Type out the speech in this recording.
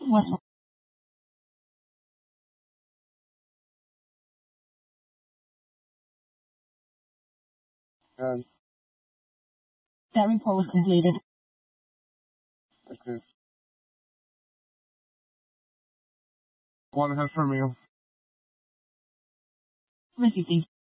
What? And That report was completed. okay. Want to have from you. Receiving.